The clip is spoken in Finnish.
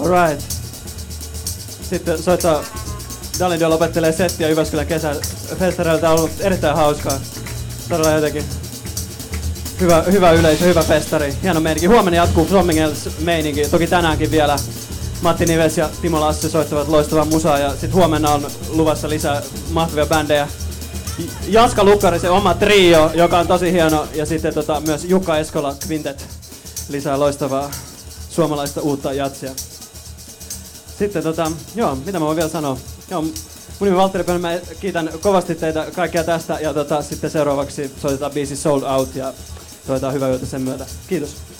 Alright. Sitten soittaa Dalindio lopettelee settiä Jyväskylän kesäfestareilta. On ollut erittäin hauskaa. Todella jotenkin hyvä yleisö, hyvä festari. Hieno meininki. Huomenna jatkuu Something Else meininki. Toki tänäänkin vielä Matti Nives ja Timo Lassi soittavat loistavaa musaa. Ja sit huomenna on luvassa lisää mahtavia bändejä. Jaska Lukkarisen oma trio, joka on tosi hieno. Ja sitten myös Jukka Eskola Quintet. Lisää loistavaa suomalaista uutta jatsia. Sitten mitä mä voin vielä sanoa? Joo, mun nimi on Valtteri Pönö, mä kiitän kovasti teitä kaikkia tästä ja sitten seuraavaksi soitetaan biisi Sold Out ja toivotaan hyvää yötä sen myötä. Kiitos.